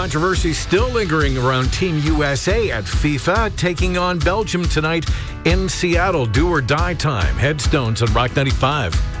Controversy still lingering around Team USA at FIFA, taking on Belgium tonight in Seattle. Do or die time. Headstones on Rock 95.